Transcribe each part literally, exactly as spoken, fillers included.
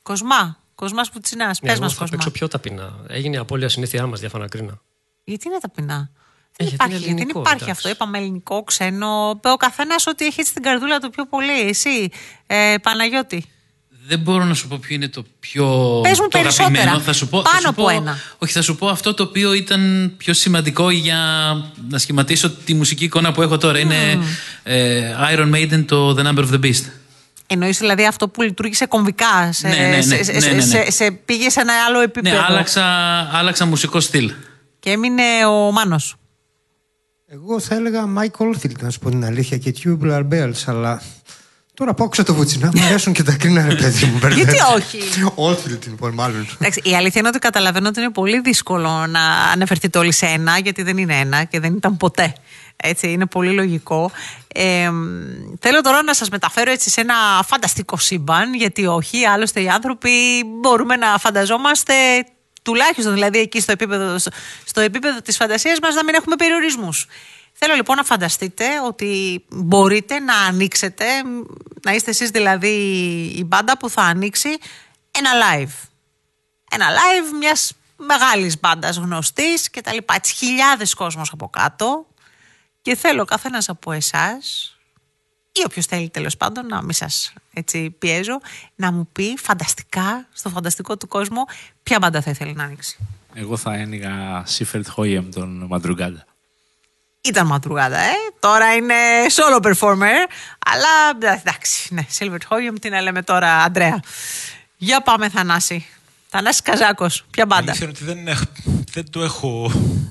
Κοσμά. Κοσμάς Βουτσινάς. Ναι, Πες μας, μας, θα Κοσμά. παίξω πιο ταπεινά. Έγινε η απώλεια συνήθειά μας, διάφανα κρίνα. Γιατί είναι ταπεινά. Ε, Δεν γιατί υπάρχει, είναι γιατί ελληνικό, υπάρχει εντάξει. αυτό. Είπαμε ελληνικό, ξένο. Ο καθένας ό,τι έχει έτσι την καρδούλα του πιο πολύ. Εσύ, ε, Παναγιώτη. Δεν μπορώ να σου πω ποιο είναι το πιο. Πες μου το περισσότερα. αγαπημένο. Θα σου πω, Πάνω θα σου από πω, ένα. Όχι, θα σου πω αυτό το οποίο ήταν πιο σημαντικό για να σχηματίσω τη μουσική εικόνα που έχω τώρα. Mm. Είναι ε, Iron Maiden, το The Number of the Beast. Εννοείς δηλαδή αυτό που λειτουργήσε κομβικά. Σε, Ναι, ναι, ναι, σε, ναι, ναι, ναι. σε, σε πήγε σε ένα άλλο επίπεδο. Ναι, άλλαξα, άλλαξα μουσικό στυλ. Και έμεινε ο Μάνος. Εγώ θα έλεγα Mike Oldfield, να σου πω την αλήθεια, και Tubular Bells, αλλά τώρα που άκουσα το Βουτσινά, μου αρέσουν και τα κρίνα, ρε παιδί μου. Γιατί όχι. Oldfield, λοιπόν, μάλλον. Εντάξει, η αλήθεια είναι ότι καταλαβαίνω ότι είναι πολύ δύσκολο να αναφερθείτε όλοι σε ένα, γιατί δεν είναι ένα και δεν ήταν ποτέ. Έτσι, είναι πολύ λογικό. Ε, θέλω τώρα να σας μεταφέρω έτσι σε ένα φανταστικό σύμπαν, γιατί όχι, άλλωστε οι άνθρωποι μπορούμε να φανταζόμαστε, τουλάχιστον δηλαδή εκεί στο επίπεδο, στο επίπεδο της φαντασίας μας, να μην έχουμε περιορισμούς. Θέλω λοιπόν να φανταστείτε ότι μπορείτε να ανοίξετε, να είστε εσείς δηλαδή η μπάντα που θα ανοίξει ένα live. Ένα live μιας μεγάλης μπάντας γνωστής και τα λοιπά. Έτσι χιλιάδες κόσμος από κάτω. Και θέλω καθένας από εσάς ή όποιος θέλει τέλος πάντων, να μην σας έτσι πιέζω, να μου πει φανταστικά, στο φανταστικό του κόσμο, ποια μπάντα θα ήθελε να ανοίξει. Εγώ θα ένοιγα Σίφερτ Χόιεμ τον Μαντρουγκάντα. Ήταν Μαντρουγκάντα, ε. Τώρα είναι solo performer, αλλά εντάξει, ναι, Silver Hoyum, τι να λέμε τώρα, Αντρέα. Για πάμε, Θανάση. Θανάσης Καζάκος, ποια μπάντα? Ήξερα ότι δεν, έχ, δεν το έχω,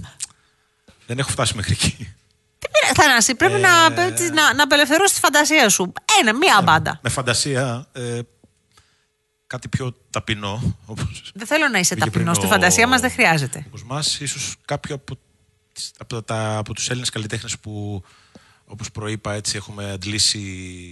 δεν έχω φτάσει μέχρι εκεί. Θανάση, πρέπει ε... να, να, να απελευθερώσεις τη φαντασία σου. Ένα, μία ε, μπάντα. Με φαντασία, ε, κάτι πιο ταπεινό. Όπως δεν θέλω να είσαι ταπεινός, στη φαντασία μας δεν χρειάζεται. Όπως μας, ίσως κάποιο από, από, τα, από τους Έλληνες καλλιτέχνες που, όπως προείπα, έτσι έχουμε αντλήσει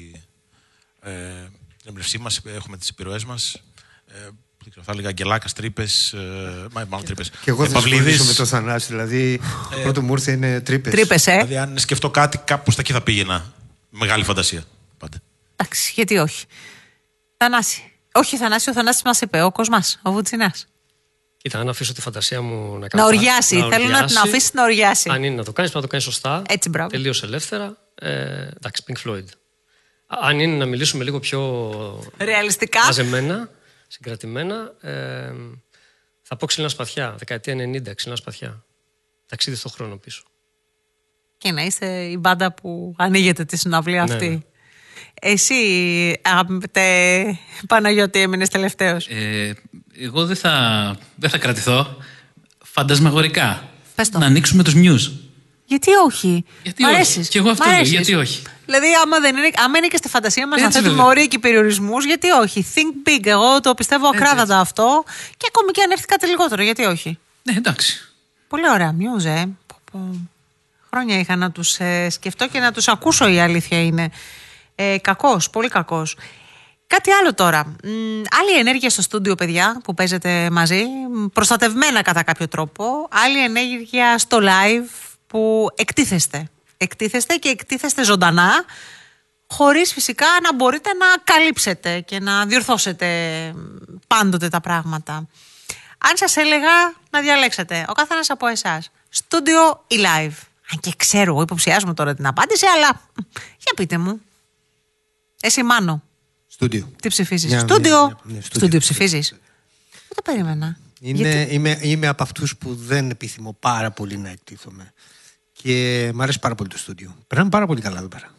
ε, την εμπνευσή μας, έχουμε τις επιρροές μας. Ε, θα έλεγα Αγγελάκας, Τρύπες, ε, μάλλον Τρύπες. Και εγώ θα συμφωνήσω με το Θανάση, δηλαδή το ε, πρώτο μου ήρθε είναι Τρύπες. Τρύπες, ε. Δηλαδή αν σκεφτώ κάτι, κάπως τα εκεί θα πήγαινα. Μεγάλη φαντασία, πάντα. Εντάξει, γιατί όχι. Θανάση. Όχι, Θανάση, ο Θανάσης μας είπε, ο Κοσμάς, ο Βουτσινάς. Κοίτα, αν αφήσω τη φαντασία μου να κάνω. Να οριάσει. Να Θέλω οριάσει. να την αφήσει να οριάσει. Αν είναι να το κάνεις, να το κάνεις σωστά. Έτσι, μπράβο. Τελείως ελεύθερα. Ε, εντάξει, Pink Floyd. Αν είναι να μιλήσουμε λίγο πιο ρεαλιστικά, μαζεμένα, συγκρατημένα, ε, θα πω Ξύλινα Σπαθιά. Δεκαετία ενενήντα, Ξύλινα Σπαθιά. Ταξίδι στον χρόνο πίσω. Και να είστε η μπάντα που ανοίγετε τη συναυλία αυτή. Ναι, ναι. Εσύ, αγαπητέ Παναγιώτη, έμεινες τελευταίος. Ε, εγώ δεν θα, δεν θα κρατηθώ. Φαντασμαγορικά. Να ανοίξουμε τους Muse. Γιατί όχι. Γιατί όχι. Και εγώ αυτό λέω. Γιατί όχι. Δηλαδή, άμα, δεν είναι, άμα είναι και στη φαντασία μας να θέτουμε όρια και περιορισμούς, γιατί όχι. Think big. Εγώ το πιστεύω ακράδαντα αυτό. Και ακόμη και αν έρθει κάτι λιγότερο, γιατί όχι. Ναι, εντάξει. Πολύ ωραία. Muse, ε. Χρόνια είχα να τους ε, σκεφτώ και να τους ακούσω, η αλήθεια είναι. Ε, κακός, πολύ κακός. Κάτι άλλο τώρα. Μ, άλλη ενέργεια στο στούντιο, παιδιά, που παίζετε μαζί, προστατευμένα κατά κάποιο τρόπο. Άλλη ενέργεια στο live που εκτίθεστε. Εκτίθεστε και εκτίθεστε ζωντανά, χωρίς φυσικά να μπορείτε να καλύψετε και να διορθώσετε πάντοτε τα πράγματα. Αν σας έλεγα να διαλέξετε ο καθένας από εσάς, στούντιο ή live. Αν και ξέρω, εγώ υποψιάζομαι τώρα την απάντηση, αλλά για πείτε μου. Εσύ, Μάνο. Στούντιο. Τι ψηφίζεις? Yeah, Στούντιο. Yeah, yeah, yeah, στούντιο ψηφίζεις. Δεν το περίμενα. Είναι, Γιατί? είμαι, είμαι από αυτούς που δεν επιθυμώ πάρα πολύ να εκτίθομαι. Και μου αρέσει πάρα πολύ το στούντιο. Περνάμε πάρα πολύ καλά εδώ πέρα.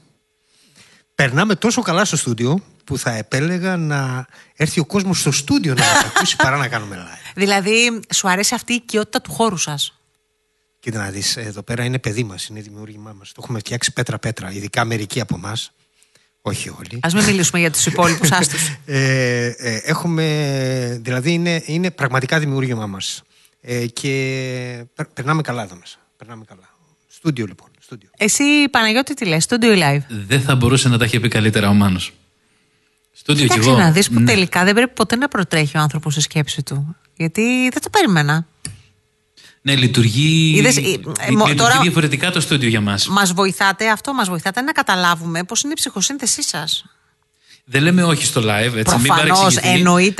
Περνάμε τόσο καλά στο στούντιο που θα επέλεγα να έρθει ο κόσμος στο στούντιο να μας ακούσει παρά να κάνουμε live. Δηλαδή, σου αρέσει αυτή η οικειότητα του χώρου σας? Κοίτα να δεις, εδώ πέρα είναι παιδί μας, είναι δημιούργημά μας. Το έχουμε φτιάξει πέτρα-πέτρα, ειδικά μερικοί από εμάς. Όχι όλοι. Ας μην μιλήσουμε για τους υπόλοιπους, άστους. ε, ε, έχουμε, δηλαδή είναι, είναι πραγματικά δημιούργημά μας. Ε, και περ, περνάμε καλά εδώ μέσα. Περνάμε καλά. Στούντιο λοιπόν. Στούντιο. Εσύ, Παναγιώτη, τι λες? Στούντιο ή live? Δεν θα μπορούσε να τα έχει πει καλύτερα ο Μάνος. Στούντιο κι εγώ. Κοίταξε να δεις που ναι. τελικά δεν πρέπει ποτέ να προτρέχει ο άνθρωπος στη σκέψη του. Γιατί δεν το περίμενα. Ναι, λειτουργεί, Είδες, λειτουργεί τώρα διαφορετικά το στούντιο για μας. Μας βοηθάτε αυτό, μας βοηθάτε να καταλάβουμε πώς είναι η ψυχοσύνθεσή σας. Δεν λέμε όχι στο live, έτσι. Προφανώς, μην παρεξηγηθεί. εννοείται